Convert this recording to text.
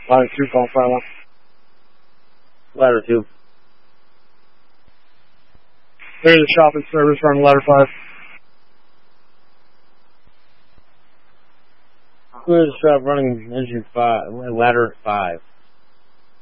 Ladder 2, call fire one. Ladder 2. There's a shop in service from ladder 5. Clear the shop running engine 5, ladder 5.